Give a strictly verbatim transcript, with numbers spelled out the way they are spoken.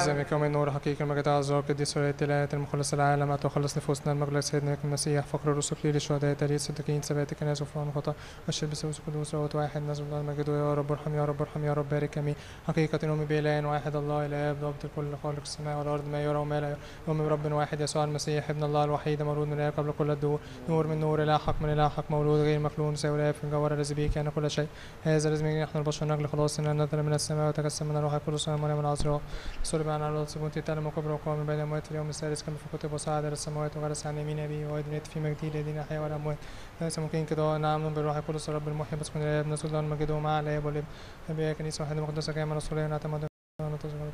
زمك يوم النور حقيقي المجد أعظم القديس وليت الآية المخلص العالم أتخلص نفوسنا المجد سيدنا المسيح فقر الرسل لي للشهداء تاريخ الصديقين ثبات الكنائس وفرعون خطأ والشر بسوس قدوس روت واحد نزل الله المجد يا رب ارحم يا رب ارحم يا رب بارك أمين حقيقة أمي بإله واحد الله الآب ضابط الكل خالق السماء والأرض ما يرى وما لا يرى أمي برب واحد يسوع المسيح ابن الله الوحيد مولود من الآب قبل كل الدهور نور من نور إله حق من إله حق مولود غير مخلوق سوى الآب في الجوهر الذي به كان كل شيء هذا الذي به نحن البشر نجل خلاصنا نزل من السماء وتجسم من الروح القدس ومريم العذراء صلب على الأرض سبوتي تلم وكبر وقام من بين الأموات في اليوم الثالث كما في كتب وصعد إلى السماوات وجلس عن يمين أبيه وأدنيت في مجده الذين أحيا والأموات ليس ممكن كده نعم بالروح القدس الرب المحيي بس من الآب نسجد له المجد ومع الآب والابن أبي كنيسة واحدة مقدسة كاملة رسولية نعتمد